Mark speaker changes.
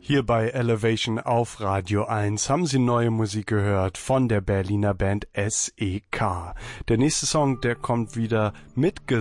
Speaker 1: Hier bei Elevation auf Radio 1 haben Sie neue Musik gehört von der Berliner Band SEK. Der nächste Song, der kommt wieder mit